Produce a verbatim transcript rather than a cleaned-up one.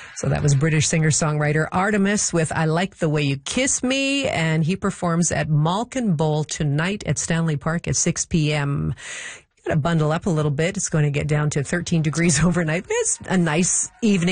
So that was British singer-songwriter Artemis with I Like the Way You Kiss Me, and he performs at Malkin Bowl tonight at Stanley Park at six p.m. Got to bundle up a little bit. It's going to get down to thirteen degrees overnight. It's a nice evening.